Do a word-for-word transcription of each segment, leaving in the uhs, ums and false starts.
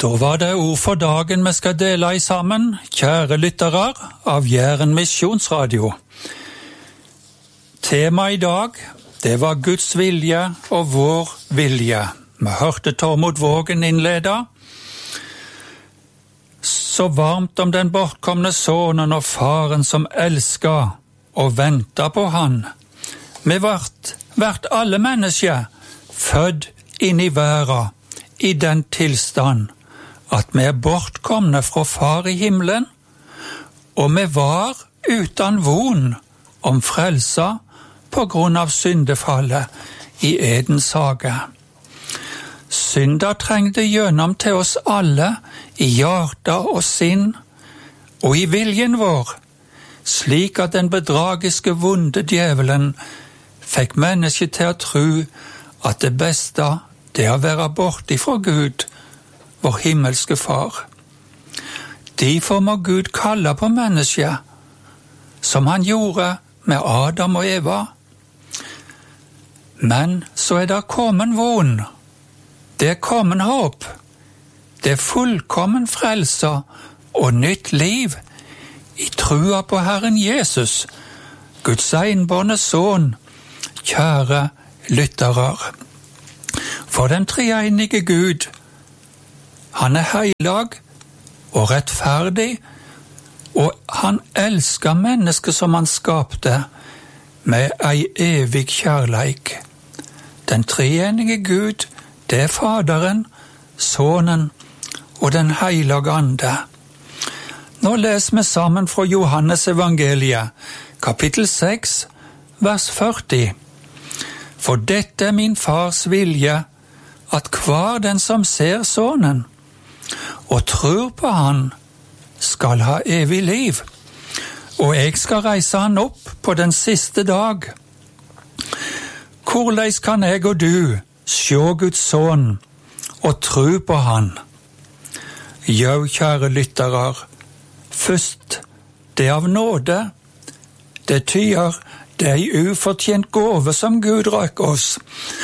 Da var det ord for dagen vi skal dele i sammen, kjære lyttere av Jæren Misjonsradio. Tema i dag, det var Guds vilje og vår vilje. Vi hørte Tormod Vågen innlede. Så varmt om den bortkomne sonen og faren som elsket og ventet på han. Vi vart, vart alle mennesker, født inn i verden, i den tilstand, at vi er bortkomne fra far i himmelen, og vi var uten von om frelsa på grunn av syndefallet i Edens hage. Synda trengte gjennom til oss alle i hjerte og sinn og i viljen vår, slik at den bedragiske vonde djevelen fikk mennesket til å tro at det beste det er å være borte fra Gud, vår himmelske far. Derfor må Gud kalle på mennesket, som han gjorde med Adam og Eva. Men så er det kommet von. Det er kommet håp. Det er fullkommen frelse og nytt liv i trua på Herren Jesus, Guds enbårne sønn, kjære lytterer. For den treenige Gud, han er heilag og rettferdig, og han elsker mennesket som han skapte med ei evig kjærleik. Den treenige Gud, det er Faderen, Sønnen og den heilige Ande. Nå leser vi sammen fra Johannes evangeliet, kapittel seks, vers førti. For dette er min fars vilje, at hver den som ser Sønnen og tror på han, skal ha evig liv, og jeg skal reise han opp på den siste dag. Hvorledes kan jeg og du se Guds sønn og tro på han? Jo, kjære lytterer, først, det av nåde, det tyder det er en ufortjent gåve som Gud røk oss.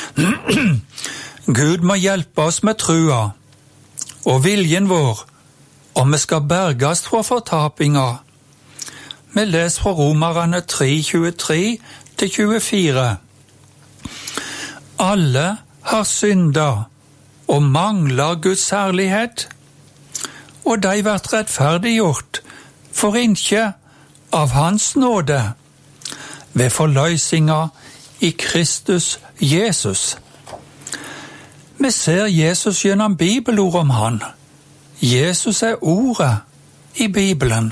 Gud må hjelpe oss med trua og viljen vår, om vi skal bergast fra fortapinga. Vi leser fra Romerne tre, tjuetre til tjuefire. Alle har synda og mangler Guds herlighet, og de vært rettferdiggjort for ikke av hans nåde, ved forløysinga i Kristus Jesus. Vi ser Jesus gjennom bibelord om han. Jesus er ordet i Bibelen.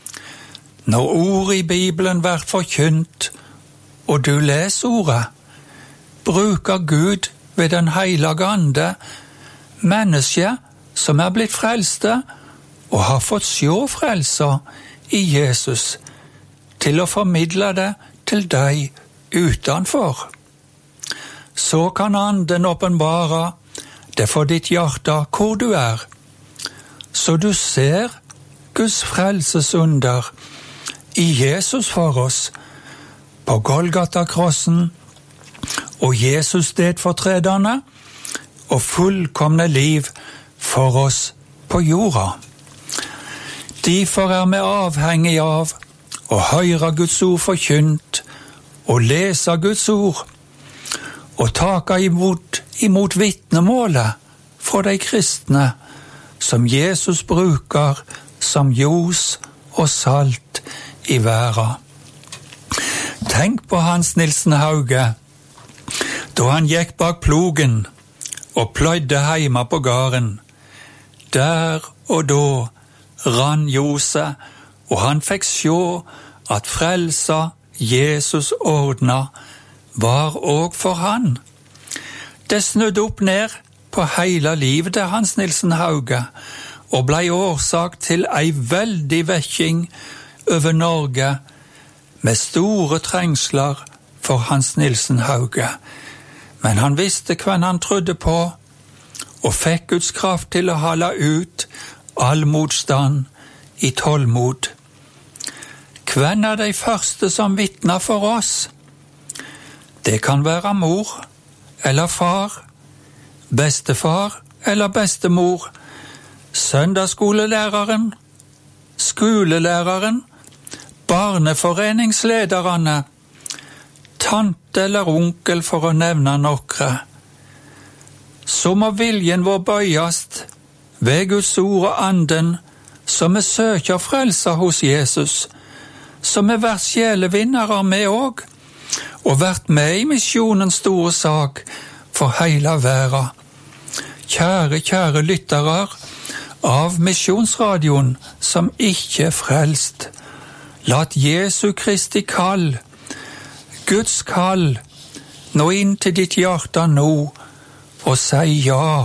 Når ordet i Bibelen blir forkynt, og du leser ordet, bruker Gud ved den heilige Ande mennesker som er blitt frelste og har fått se frelsa i Jesus, til å formidle det til deg utenfor. Så kan Anden åpenbare det for ditt hjerte hvor du er, så du ser Guds frelsesunder i Jesus for oss, på Golgata-krossen, og Jesus stedfortredende og fullkomne liv for oss på jorda. Derfor er vi avhengig av å høre Guds ord forkynt, og lese Guds ord, og taka imot, imot vittnemålet fra de kristne, som Jesus bruker som ljos og salt i verden. Tenk på Hans Nilsen Hauge, da han gikk bak plogen og pløyde heima på gården. Der og da rann ljoset, og han fikk sjå at frelsa Jesus ordna var òg for han. Det snudde opp ned på hele livet til Hans Nilsen Hauge, og blei årsak til ei veldig vekking over Norge, med store trengsler for Hans Nilsen Hauge. Men han visste hvem han trodde på, og fikk Guds kraft til å holde ut all motstand i tålmod. Hvem er de første som vitner for oss? Det kan være mor eller far, bestefar eller bestemor, søndagsskolelæreren, skolelæreren, barneforeningslederne, tante eller onkel for å nevne nokre. Så må viljen vår bøyast ved Guds ord og anden, som vi søker frelsa hos Jesus, som vi vært sjelevinnere med òg, og vært med i misjonens store sak for heila verda. Kjære, kjære lyttere av Misjonsradioen som ikke er frelst. Lat Jesu Kristi kall, Guds kall, nå inn til ditt hjerte nå, og si ja.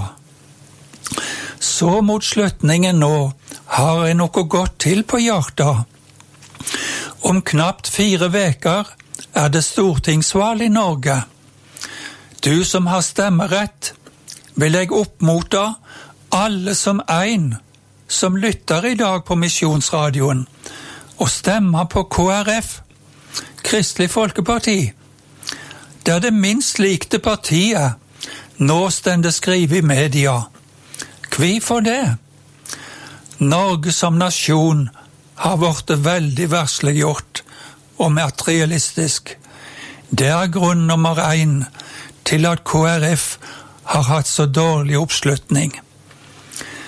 Så mot slutningen nå har jeg noe godt til på hjertet. Om knapt fire veker er det stortingsvalg i Norge. Du som har stemmerett, vil jeg oppmote alle som en som lytter i dag på Misjonsradioen, og stemmer på K R F, Kristelig Folkeparti. Det er det minst likte partiet, nå stender skrive i media. Hvorfor det? Norge som nasjon har vært veldig versliggjort og materialistisk. Det er grunn nummer én til at K R F har hatt så dårlig oppslutning.